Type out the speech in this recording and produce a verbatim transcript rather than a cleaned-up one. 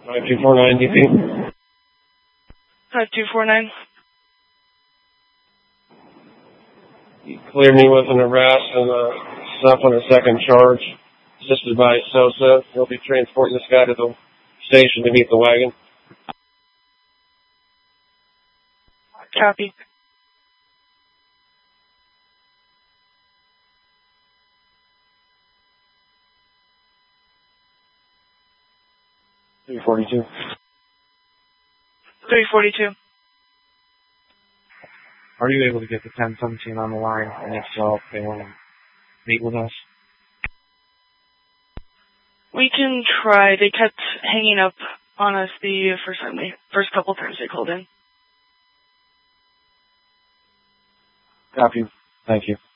five two four nine D P. five two four nine. He cleared me with an arrest and uh, stop on a second charge, assisted by Sosa. He'll be transporting this guy to the station to meet the wagon. Copy. three forty-two. three forty-two. Are you able to get the ten seventeen on the line? And if so, if they want to meet with us? We can try. They kept hanging up on us the first time they, first couple times they called in. Copy. Thank you.